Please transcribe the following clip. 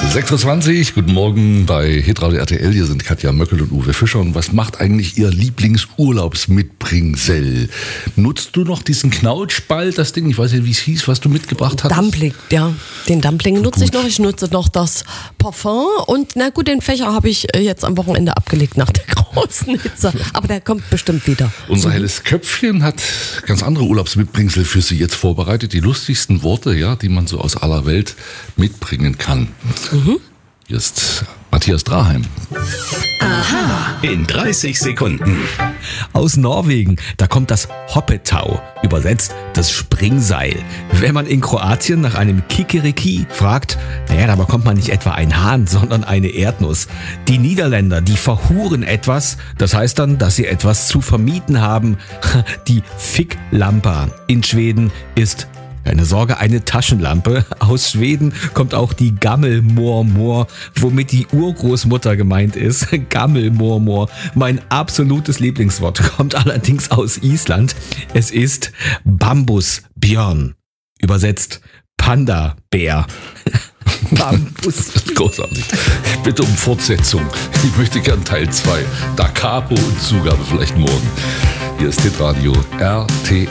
6.20 Uhr, guten Morgen bei Hitradio RTL. Hier sind Katja Möckel und Uwe Fischer. Und was macht eigentlich Ihr Lieblingsurlaubsmitbringsel? Nutzt du noch diesen Knautschball, das Ding, ich weiß nicht, wie es hieß, was du mitgebracht hast? Dumpling, ja. Den Dumpling nutze ich noch. Ich nutze noch das Parfum. Und na gut, den Fächer habe ich jetzt am Wochenende abgelegt nach der großen Hitze. Aber der kommt bestimmt wieder. Unser helles Köpfchen hat ganz andere Urlaubsmitbringsel für Sie jetzt vorbereitet. Die lustigsten Worte, ja, die man so aus aller Welt mitbringen kann. Hier ist Matthias Draheim. Aha. In 30 Sekunden. Aus Norwegen, da kommt das Hoppetau, übersetzt das Springseil. Wenn man in Kroatien nach einem Kikeriki fragt, naja, da bekommt man nicht etwa einen Hahn, sondern eine Erdnuss. Die Niederländer, die verhuren etwas, das heißt dann, dass sie etwas zu vermieten haben. Die Ficklampa in Schweden ist keine Sorge, eine Taschenlampe. Aus Schweden kommt auch die Gammelmormor, womit die Urgroßmutter gemeint ist. Gammelmormor, mein absolutes Lieblingswort, kommt allerdings aus Island. Es ist Bambusbjörn, übersetzt Panda-Bär. Bambus. Großartig. Ich bitte um Fortsetzung. Ich möchte gern Teil 2. Da Capo und Zugabe vielleicht morgen. Hier ist Hitradio RTL.